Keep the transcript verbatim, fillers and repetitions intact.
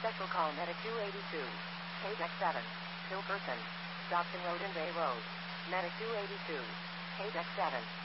Special call Medic two eighty-two. K D E C seven. Kilperson. Dobson Road and Bay Road. Medic two eighty-two. K D E C seven.